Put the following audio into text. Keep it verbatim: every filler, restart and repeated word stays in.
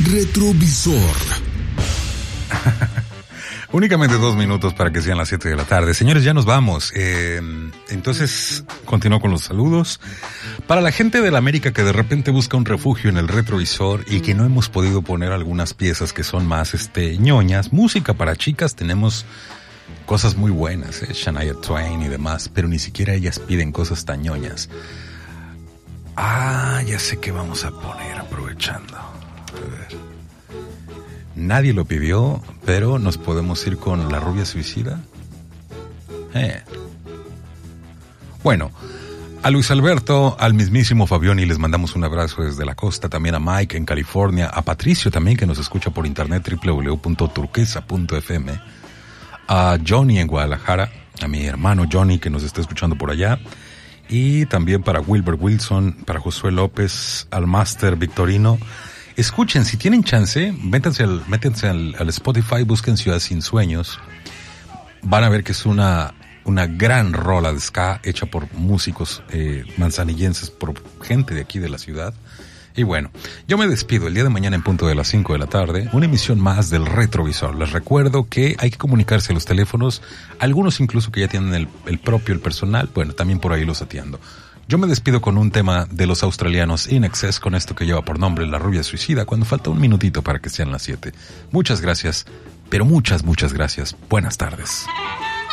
retrovisor. Únicamente dos minutos para que sean las siete de la tarde. Señores, ya nos vamos. Eh, entonces, continúo con los saludos. Para la gente de la América que de repente busca un refugio en el retrovisor y que no hemos podido poner algunas piezas que son más este ñoñas, música para chicas, tenemos cosas muy buenas, eh, Shania Twain y demás, pero ni siquiera ellas piden cosas tan ñoñas. Ah, ya sé qué vamos a poner aprovechando. A ver. Nadie lo pidió, pero nos podemos ir con La Rubia Suicida. Eh. Bueno, a Luis Alberto, al mismísimo Fabioni les mandamos un abrazo desde la costa, también a Mike en California, a Patricio también que nos escucha por internet doble u doble u doble u punto turquesa punto efe eme, a Johnny en Guadalajara, a mi hermano Johnny que nos está escuchando por allá, y también para Wilber Wilson, para Josué López, al Máster Victorino. Escuchen, si tienen chance, métanse al, métanse al, al Spotify, busquen Ciudad Sin Sueños. Van a ver que es una, una gran rola de ska hecha por músicos eh, manzanillenses, por gente de aquí de la ciudad. Y bueno, yo me despido el día de mañana en punto de las cinco de la tarde, una emisión más del Retrovisor. Les recuerdo que hay que comunicarse a los teléfonos, algunos incluso que ya tienen el, el propio, el personal, bueno, también por ahí los atiendo. Yo me despido con un tema de los australianos In Excess, con esto que lleva por nombre La Rubia Suicida, cuando falta un minutito para que sean las siete. Muchas gracias, pero muchas, muchas gracias. Buenas tardes.